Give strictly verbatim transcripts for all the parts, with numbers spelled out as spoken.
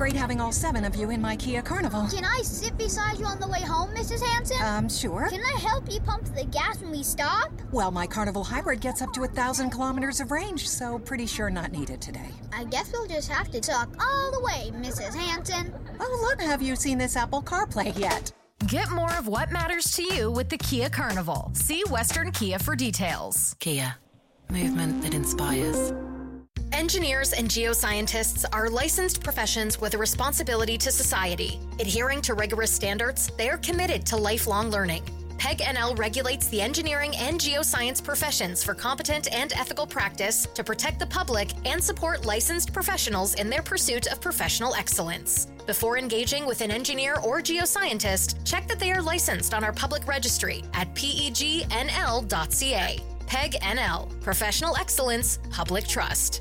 great having all seven of you in my Kia Carnival. Can I sit beside you on the way home, Missus Hanson? Um, sure. Can I help you pump the gas when we stop? Well, my Carnival Hybrid gets up to a thousand kilometers of range, so pretty sure not needed today. I guess we'll just have to talk all the way, Missus Hanson. Oh, look, have you seen this Apple CarPlay yet? Get more of what matters to you with the Kia Carnival. See Western Kia for details. Kia, movement that inspires. Engineers and geoscientists are licensed professions with a responsibility to society. Adhering to rigorous standards, they are committed to lifelong learning. P E G N L regulates the engineering and geoscience professions for competent and ethical practice to protect the public and support licensed professionals in their pursuit of professional excellence. Before engaging with an engineer or geoscientist, check that they are licensed on our public registry at P E G N L dot C A. P E G N L, Professional Excellence, Public Trust.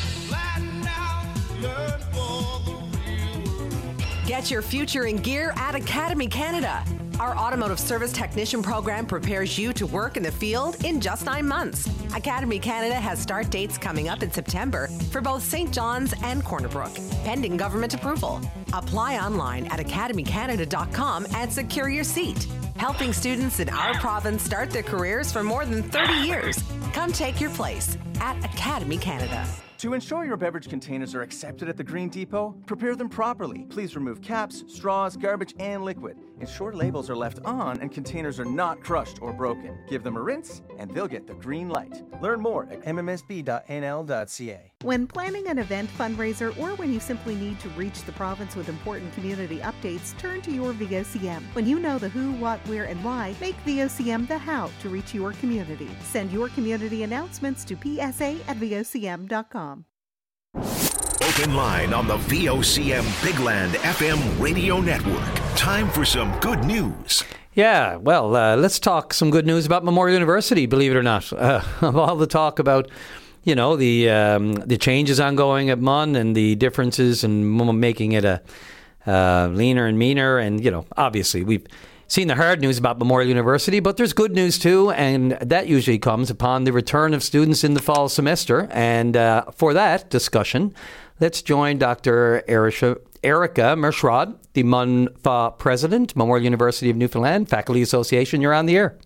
Get your future in gear at Academy Canada. Our automotive service technician program prepares you to work in the field in just nine months. Academy Canada has start dates coming up in September for both Saint John's and Corner Brook, pending government approval. Apply online at academy canada dot com and secure your seat. Helping students in our province start their careers for more than thirty years. Come take your place at Academy Canada. To ensure your beverage containers are accepted at the Green Depot, prepare them properly. Please remove caps, straws, garbage, and liquid. Ensure labels are left on and containers are not crushed or broken. Give them a rinse, and they'll get the green light. Learn more at m m s b dot n l dot c a. When planning an event fundraiser or when you simply need to reach the province with important community updates, turn to your V O C M. When you know the who, what, where, and why, make V O C M the how to reach your community. Send your community announcements to p s a at v o c m dot com. Open line on the V O C M Big Land F M radio network. Time for some good news. Yeah, well, uh, let's talk some good news about Memorial University, believe it or not. Uh, all the talk about, you know, the um, the changes ongoing at M U N and the differences and making it a uh, leaner and meaner. And, you know, obviously we've seen the hard news about Memorial University, but there's good news too, and that usually comes upon the return of students in the fall semester. And uh, for that discussion, let's join Doctor Erica, Erica Mershrod, the M U N F A president, Memorial University of Newfoundland Faculty Association. You're on the air.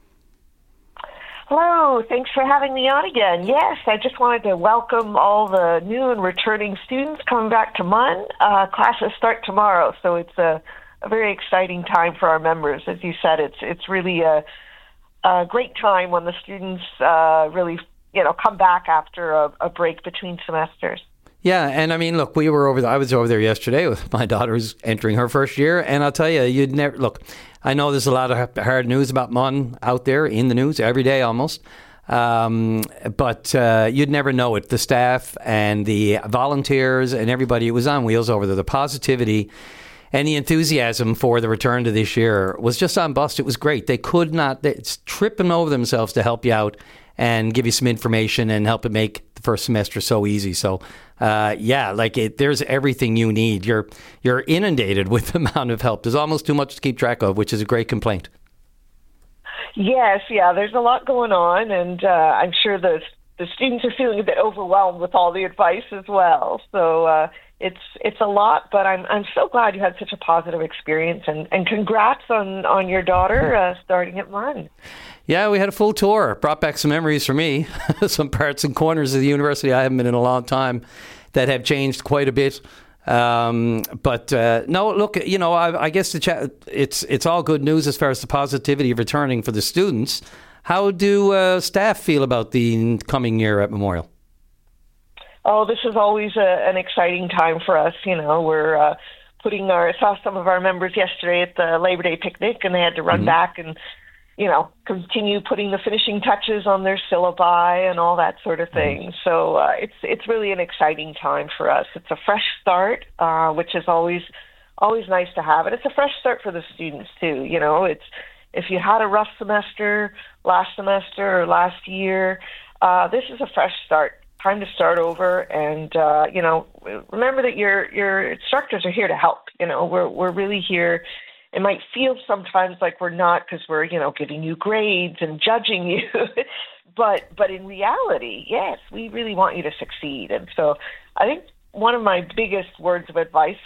Hello, thanks for having me on again. Yes, I just wanted to welcome all the new and returning students coming back to M U N. Uh, classes start tomorrow, so it's a a very exciting time for our members. As you said, it's it's really a, a great time when the students uh, really, you know, come back after a, a break between semesters. Yeah, and I mean, look, we were over there, I was over there yesterday with my daughter who's entering her first year, and I'll tell you, you'd never, look, I know there's a lot of hard news about M U N out there in the news every day almost, um, but uh, you'd never know it. The staff and the volunteers and everybody, it was on wheels over there. The positivity and the enthusiasm for the return to this year was just on bust. It was great. They could not, it's tripping over themselves to help you out and give you some information and help it make the first semester so easy. So, uh, yeah, like it, there's everything you need. You're you're inundated with the amount of help. There's almost too much to keep track of, which is a great complaint. Yes, yeah, there's a lot going on, and uh, I'm sure the the students are feeling a bit overwhelmed with all the advice as well. So uh, it's it's a lot, but I'm I'm so glad you had such a positive experience, and, and congrats on, on your daughter uh, starting at M U N. Yeah, we had a full tour. Brought back some memories for me, some parts and corners of the university I haven't been in a long time that have changed quite a bit. Um, but uh, no, look, you know, I, I guess the chat, it's it's all good news as far as the positivity of returning for the students. How do uh, staff feel about the coming year at Memorial? Oh, this is always a, an exciting time for us. You know, we're uh, putting our, I saw some of our members yesterday at the Labor Day picnic, and they had to run mm-hmm. back and, you know, continue putting the finishing touches on their syllabi and all that sort of thing. Mm-hmm. So uh, it's it's really an exciting time for us. It's a fresh start, uh, which is always always nice to have. And it's a fresh start for the students, too. You know, it's if you had a rough semester last semester or last year, uh, this is a fresh start. Time to start over, and uh, you know, remember that your your instructors are here to help. You know, we're we're really here. It might feel sometimes like we're not because we're you know giving you grades and judging you, but but in reality, yes, we really want you to succeed. And so, I think one of my biggest words of advice